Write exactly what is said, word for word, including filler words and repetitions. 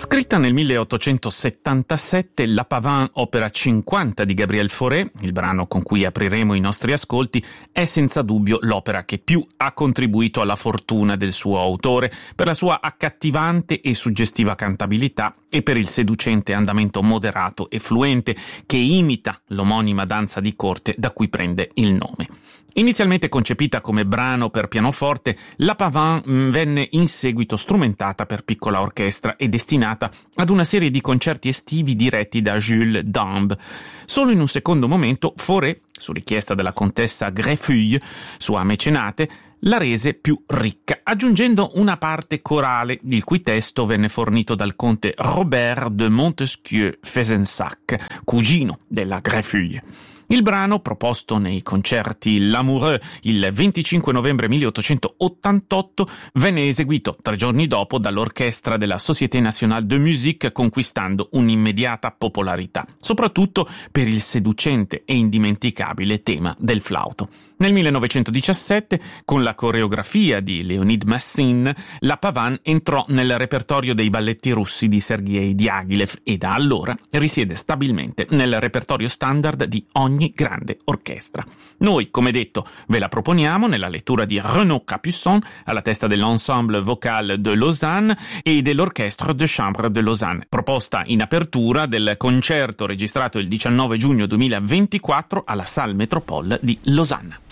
Scritta nel milleottocentosettantasette, La Pavane, opera cinquanta di Gabriel Fauré, il brano con cui apriremo i nostri ascolti, è senza dubbio l'opera che più ha contribuito alla fortuna del suo autore, per la sua accattivante e suggestiva cantabilità e per il seducente andamento moderato e fluente che imita l'omonima danza di corte da cui prende il nome. Inizialmente concepita come brano per pianoforte, La Pavane venne in seguito strumentata per piccola orchestra e destinata ad una serie di concerti estivi diretti da Jules Dambe. Solo in un secondo momento Fauré, su richiesta della contessa Greffeuille, sua mecenate, la rese più ricca, aggiungendo una parte corale, il cui testo venne fornito dal conte Robert de Montesquieu-Fezensac, cugino della Greffeuille. Il brano, proposto nei concerti L'Amoureux il venticinque novembre milleottocentottantotto, venne eseguito tre giorni dopo dall'orchestra della Société Nationale de Musique, conquistando un'immediata popolarità, soprattutto per il seducente e indimenticabile tema del flauto. Nel millenovecentodiciassette, con la coreografia di Leonid Massin, La Pavane entrò nel repertorio dei balletti russi di Sergei Diaghilev e da allora risiede stabilmente nel repertorio standard di ogni grande orchestra. Noi, come detto, ve la proponiamo nella lettura di Renaud Capuçon, alla testa dell'Ensemble Vocal de Lausanne e dell'Orchestre de Chambre de Lausanne, proposta in apertura del concerto registrato il diciannove giugno duemilaventiquattro alla Salle Métropole di Losanna.